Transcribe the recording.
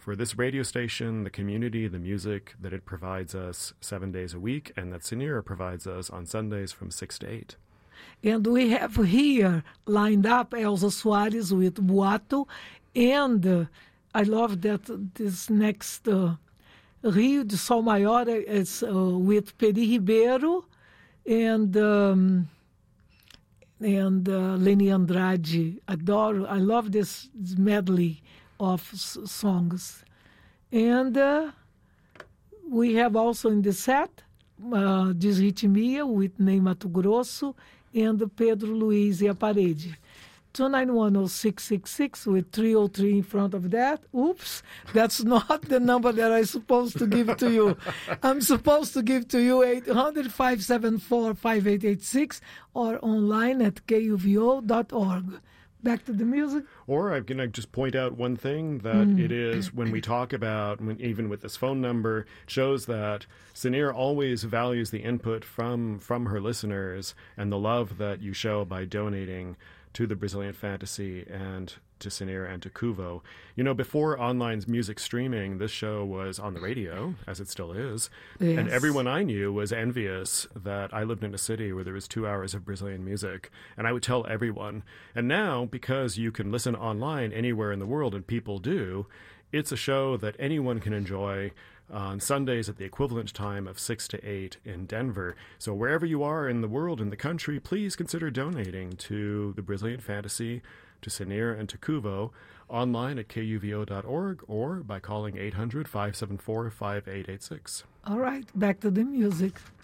for this radio station, the community, the music that it provides us 7 days a week, and that Cineira provides us on Sundays from 6 to 8. And we have here lined up Elza Soares with Boato, and I love that this next Rio de Sol Maior is with Peri Ribeiro and Leni Andrade. I love this medley of songs. And we have also in the set Disritmia with Ney Mato Grosso and Pedro Luiz e a Parede. 2910666 with 303 in front of that. Oops, that's not the number that I'm supposed to give to you. I'm supposed to give to you 800-574-5886 or online at kuvo.org. Back to the music. Or I'm going to just point out one thing, that it is, when we talk about, even with this phone number, it shows that Cineira always values the input from her listeners and the love that you show by donating to the Brazilian Fantasy and to Cineira and to Kuvo. You know, before online music streaming, this show was on the radio, as it still is. Yes. And everyone I knew was envious that I lived in a city where there was 2 hours of Brazilian music. And I would tell everyone. And now, because you can listen online anywhere in the world, and people do, it's a show that anyone can enjoy on Sundays at the equivalent time of 6 to 8 in Denver. So wherever you are in the world, in the country, please consider donating to the Brazilian Fantasy, to Cineira, and to Kuvo online at kuvo.org or by calling 800-574-5886. All right, back to the music.